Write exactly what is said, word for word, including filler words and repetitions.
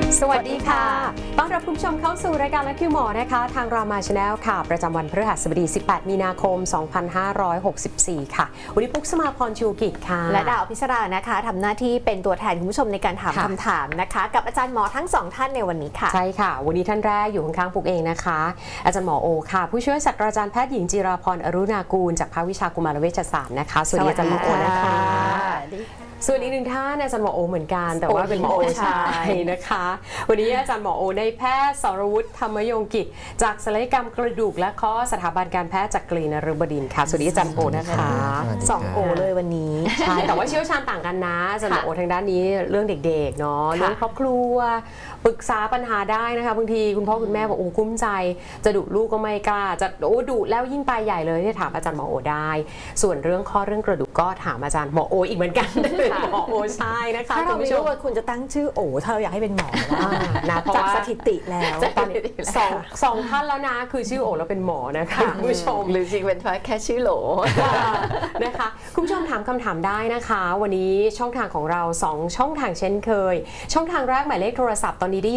สวัสดีค่ะต้อนรับคุณผู้ชมเข้าสู่รายการและคิวหมอนะคะทางรามาชาแนลค่ะประจำวันพฤหัสบดีสิบแปดมีนาคมสองพันห้าร้อยหกสิบสี่ค่ะวันนี้ปุ๊กสมาพรชูกิจค่ะและดาวพิศรานะคะทำหน้าที่เป็นตัวแทนคุณผู้ชมในการถามคำถามนะคะกับอาจารย์หมอทั้งสองท่านในวันนี้ค่ะใช่ค่ะวันนี้ท่านแรกอยู่ข้างๆปุ๊กเองนะคะอาจารย์หมอโอค่ะผู้ช่วยศาสตราจารย์แพทย์หญิงจิราพรอรุณากูลจากภาควิชากุมารเวชศาสตร์นะคะสวัสดีอาจารย์หมอโอนะคะส่วนอีกหนึ่งท่านอาจารย์หมอโอเหมือนกันแต่ว่าเป็นหมอโอชายนะคะวันนี้อาจารย์หมอโอในแพทย์สรวุฒิธรรมยงกิจจากศัลยกรรมกระดูกและข้อสถาบันการแพทย์จากกรีนฤบดินทร์ค่ะสวัสดีอาจารย์โอนะคะสองโอเลยวันนี้ใช่แต่ว่าเชี่ยวชาญต่างกันนะอาจารย์หมอโอทางด้านนี้เรื่องเด็กๆเนาะเรื่องครอบครัวปรึกษาปัญหาได้นะคะบางทีคุณพ่อคุณแม่บอกโอ้กุ้มใจจะดุลูกก็ไม่กล้าจะโอ้ดุแล้วยิ่งไปใหญ่เลยที่ถามอาจารย์หมอโอได้ส่วนเรื่องข้อเรื่องกระดูกก็ถามอาจารย์หมอโออีกเหมือนกันหมอโอใช่นะคะถ้าเราไม่รู้ว่าคุณจะตั้งชื่อโอถ้าเราอยากให้เป็นหมอนะเพราะว่าสถิติแล้วตอนนี้สองสองท่านแล้วนะคือชื่อโอแล้วเป็นหมอนะคะคุณผู้ชมหรือจริงเป็นแค่ชื่อโหลนะคะคุณผู้ชมถามคำถามได้นะคะวันนี้ช่องทางของเราสองช่องทางเช่นเคยช่องทางแรกหมายเลขโทรศัพท์ตอนนี้ได้